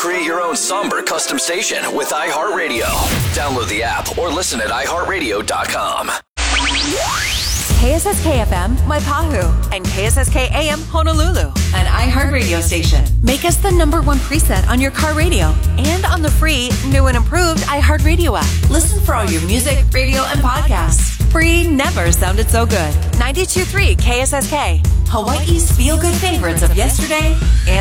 Create your own somber custom station with iHeartRadio. Download the app or listen at iHeartRadio.com. KSSK FM, Waipahu, and KSSK AM, Honolulu, an iHeartRadio station. Make us the #1 preset on your car radio and on the free, new and improved iHeartRadio app. Listen for all your music, radio, and podcasts. Free never sounded so good. 92.3 KSSK, Hawaii's feel-good favorites of yesterday and